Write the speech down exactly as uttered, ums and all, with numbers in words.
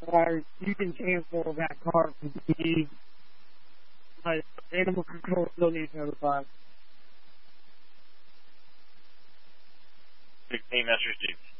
or you can cancel that card to be, like, Animal Control still needs notified. sixteen Master Steve.